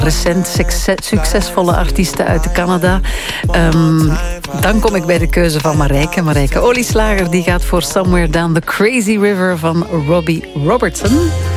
recent succesvolle artiesten uit Canada. Dan kom ik bij de keuze van Marijke. Marijke Olieslager die gaat voor Somewhere Down the Crazy River van Robbie Robertson.